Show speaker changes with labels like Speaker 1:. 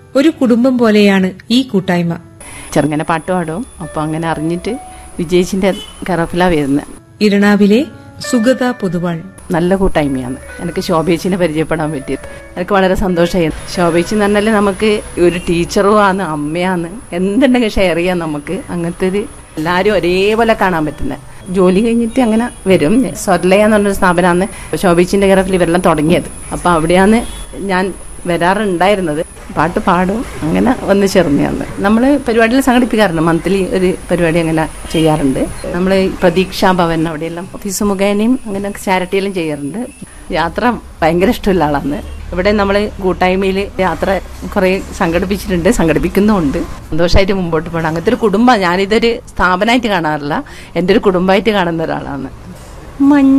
Speaker 1: ഒരു കുടുംബം പോലെയാണ് ഈ കൂട്ടായ്മ.
Speaker 2: ചെറുങ്ങനെ പാട്ട് പാടും. അപ്പൊ അങ്ങനെ അറിഞ്ഞിട്ട് വിജയിച്ചിന്റെ കറഫില വരുന്നത്.
Speaker 1: ഇരണാവിലെ സുഗത പൊതുവാൾ.
Speaker 2: നല്ല കൂട്ടായ്മയാണ്. എനിക്ക് ശോഭേച്ചിനെ പരിചയപ്പെടാൻ പറ്റിയത് എനിക്ക് വളരെ സന്തോഷമായി. ശോഭേച്ചി എന്ന് പറഞ്ഞാൽ നമുക്ക് ഒരു ടീച്ചറും ആണ്, അമ്മയാണ്, എന്തുണ്ടെങ്കിൽ ഷെയർ ചെയ്യാൻ നമുക്ക്. അങ്ങനത്തെ ഒരു എല്ലാവരും ഒരേപോലെ കാണാൻ പറ്റുന്നത്. ജോലി കഴിഞ്ഞിട്ട് അങ്ങനെ വരും. സ്വർലയ എന്ന് പറഞ്ഞൊരു സ്ഥാപനമാണ് ശോഭേച്ചിന്റെ കറഫിൽ ഇവരെല്ലാം തുടങ്ങിയത്. അപ്പൊ അവിടെയാണ് ഞാൻ വരാറുണ്ടായിരുന്നത്. പാട്ട് പാടും. അങ്ങനെ വന്ന് ചേർന്നതാണ്. നമ്മൾ പരിപാടികൾ സംഘടിപ്പിക്കാറുണ്ട്. മന്ത്ലി ഒരു പരിപാടി അങ്ങനെ ചെയ്യാറുണ്ട്. നമ്മൾ പ്രതീക്ഷാ ഭവൻ അവിടെയെല്ലാം ഓഫീസ് മുഖേനയും അങ്ങനെ ചാരിറ്റിയെല്ലാം ചെയ്യാറുണ്ട്. യാത്ര ഭയങ്കര ഇഷ്ടമുള്ള ആളാണ്. ഇവിടെ നമ്മൾ കൂട്ടായ്മയിൽ യാത്ര കുറെ സംഘടിപ്പിച്ചിട്ടുണ്ട്, സംഘടിപ്പിക്കുന്നുമുണ്ട്. സന്തോഷമായിട്ട് മുമ്പോട്ട് പോകണം. അങ്ങനത്തെ ഒരു കുടുംബം. ഞാനിതൊരു സ്ഥാപനമായിട്ട് കാണാറില്ല, എൻ്റെ ഒരു കുടുംബമായിട്ട് കാണുന്ന ഒരാളാണ്.